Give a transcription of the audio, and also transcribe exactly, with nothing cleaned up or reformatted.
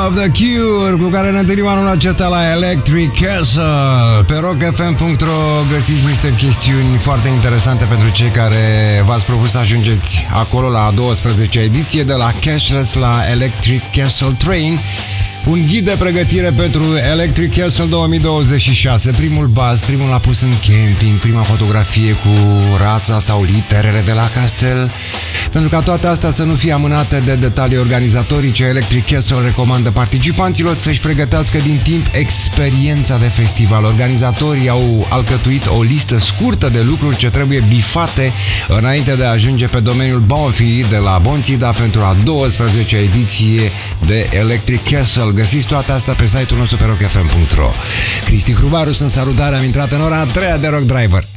of the Cure, cu care ne întâlnim anul acesta la Electric Castle. Pe rock f m punct r o găsiți niște chestiuni foarte interesante pentru cei care v-ați propus să ajungeți acolo la a douăsprezecea ediție de la Cashless la Electric Castle Train. Un ghid de pregătire pentru Electric Castle două mii douăzeci și șase. Primul baz, primul apus în camping, prima fotografie cu rața sau literele de la castel. Pentru ca toate astea să nu fie amânate de detalii organizatorice, Electric Castle recomandă participanților să-și pregătească din timp experiența de festival. Organizatorii au alcătuit o listă scurtă de lucruri ce trebuie bifate înainte de a ajunge pe domeniul Bonfi de la Bonțida pentru a douăsprezecea ediție de Electric Castle. Găsiți toate astea pe site-ul nostru pe rock f m punct r o. Cristi Hrubaru, sunt, salutare, am intrat în ora a treia de Rock Driver.